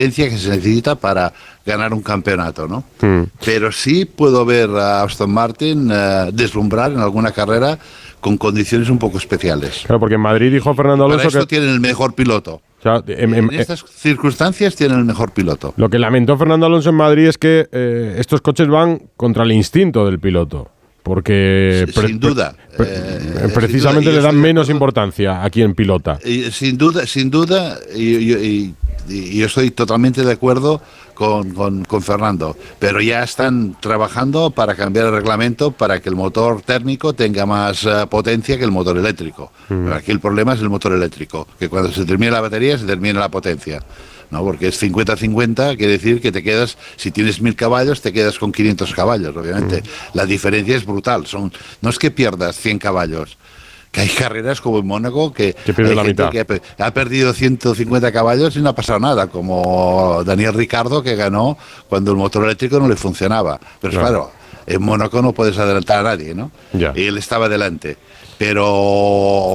que se necesita para ganar un campeonato, ¿no? Pero sí puedo ver a Aston Martin deslumbrar en alguna carrera con condiciones un poco especiales. Claro, porque en Madrid dijo Fernando Alonso para eso tienen el mejor piloto. O sea, en estas circunstancias tienen el mejor piloto. Lo que lamentó Fernando Alonso en Madrid es que estos coches van contra el instinto del piloto. Porque sin duda precisamente sin duda, le dan menos importancia a quien pilota. Sin duda, y yo estoy totalmente de acuerdo con Fernando, pero ya están trabajando para cambiar el reglamento para que el motor térmico tenga más potencia que el motor eléctrico. Pero aquí el problema es el motor eléctrico, que cuando se termina la batería se termina la potencia. No, porque es 50-50, quiere decir que te quedas, si tienes 1000 caballos, te quedas con 500 caballos, obviamente. La diferencia es brutal. No es que pierdas 100 caballos, que hay carreras como en Mónaco que pierde la mitad. Que ha perdido 150 caballos y no ha pasado nada, como Daniel Ricciardo, que ganó cuando el motor eléctrico no le funcionaba. Pero claro, en Mónaco no puedes adelantar a nadie, ¿no? Ya. Y él estaba delante. Pero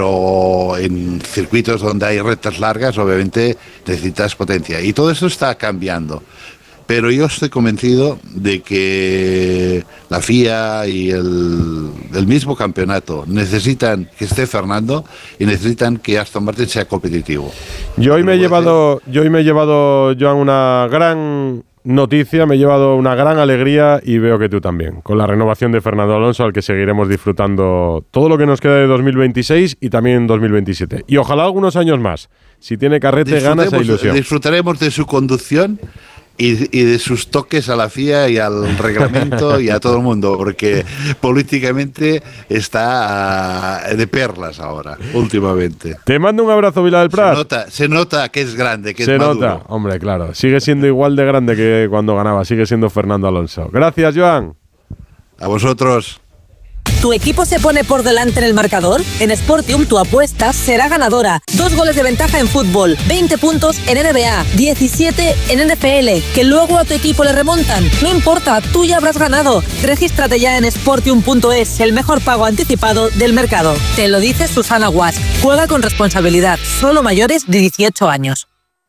en circuitos donde hay rectas largas, obviamente necesitas potencia. Y todo eso está cambiando. Pero yo estoy convencido de que la FIA y el mismo campeonato necesitan que esté Fernando y necesitan que Aston Martin sea competitivo. Yo hoy me he llevado, Joan, una gran noticia, me he llevado una gran alegría y veo que tú también, con la renovación de Fernando Alonso, al que seguiremos disfrutando todo lo que nos queda de 2026 y también 2027. Y ojalá algunos años más. Si tiene carrete, ganas e ilusión. Disfrutaremos de su conducción y de sus toques a la FIA y al reglamento y a todo el mundo, porque políticamente está de perlas ahora, últimamente. Te mando un abrazo, Vila del Prat. Se nota que es grande, que es maduro. Se nota, hombre, claro. Sigue siendo igual de grande que cuando ganaba, sigue siendo Fernando Alonso. Gracias, Joan. A vosotros. ¿Tu equipo se pone por delante en el marcador? En Sportium tu apuesta será ganadora. 2 goles de ventaja en fútbol, 20 puntos en NBA, 17 en NFL, que luego a tu equipo le remontan. No importa, tú ya habrás ganado. Regístrate ya en Sportium.es, el mejor pago anticipado del mercado. Te lo dice Susana Guas. Juega con responsabilidad. Solo mayores de 18 años.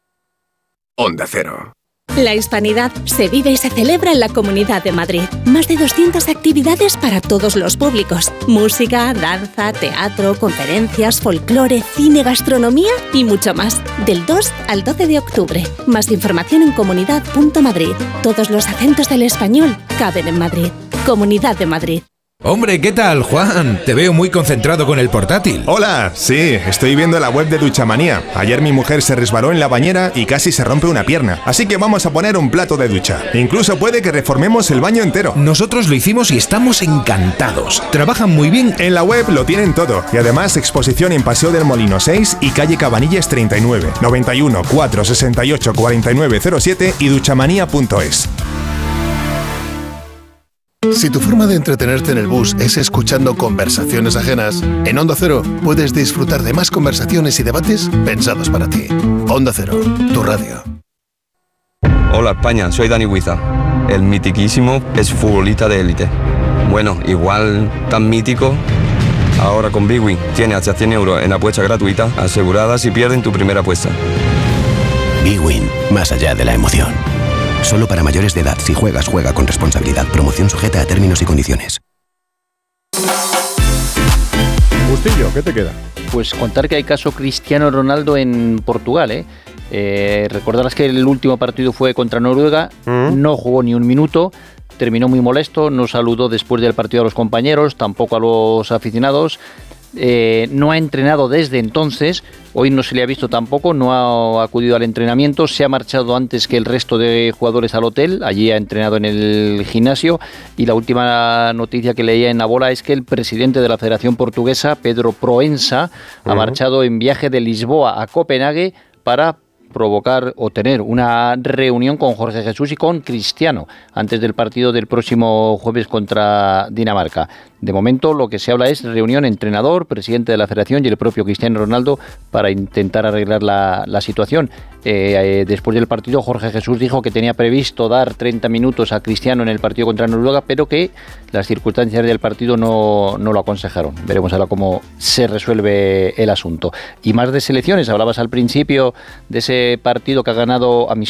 Onda Cero. La hispanidad se vive y se celebra en la Comunidad de Madrid. Más de 200 actividades para todos los públicos. Música, danza, teatro, conferencias, folclore, cine, gastronomía y mucho más. Del 2 al 12 de octubre. Más información en comunidad.madrid. Todos los acentos del español caben en Madrid. Comunidad de Madrid. Hombre, ¿qué tal, Juan? Te veo muy concentrado con el portátil. Hola, sí, estoy viendo la web de Duchamanía. Ayer mi mujer se resbaló en la bañera y casi se rompe una pierna. Así que vamos a poner un plato de ducha. Incluso puede que reformemos el baño entero. Nosotros lo hicimos y estamos encantados. Trabajan muy bien. En la web lo tienen todo. Y además exposición en Paseo del Molino 6 y calle Cabanillas 39. 91 468 4907 y duchamanía.es. Si tu forma de entretenerte en el bus es escuchando conversaciones ajenas, en Onda Cero puedes disfrutar de más conversaciones y debates pensados para ti. Onda Cero, tu radio. Hola España, soy Dani Huiza. El mitiquísimo es futbolista de élite. Bueno, igual tan mítico. Ahora con Bwin tiene hasta 100 euros en apuesta gratuita asegurada si pierden tu primera apuesta. Bwin, más allá de la emoción. Solo para mayores de edad. Si juegas, juega con responsabilidad. Promoción sujeta a términos y condiciones. Bustillo, ¿qué te queda? Pues contar que hay caso Cristiano Ronaldo en Portugal, recordarás que el último partido fue contra Noruega, no jugó ni un minuto, terminó muy molesto, no saludó después del partido a los compañeros, tampoco a los aficionados. No ha entrenado desde entonces, hoy no se le ha visto tampoco, no ha acudido al entrenamiento, se ha marchado antes que el resto de jugadores al hotel, allí ha entrenado en el gimnasio, y la última noticia que leía en la bola es que el presidente de la Federación Portuguesa, Pedro Proença, ha marchado en viaje de Lisboa a Copenhague para provocar o tener una reunión con Jorge Jesús y con Cristiano antes del partido del próximo jueves contra Dinamarca. De momento lo que se habla es reunión entrenador, presidente de la federación y el propio Cristiano Ronaldo para intentar arreglar la situación. Después del partido Jorge Jesús dijo que tenía previsto dar 30 minutos a Cristiano en el partido contra Noruega, pero que las circunstancias del partido no lo aconsejaron. Veremos ahora cómo se resuelve el asunto. Y más de selecciones, hablabas al principio de ese partido que ha ganado amistoso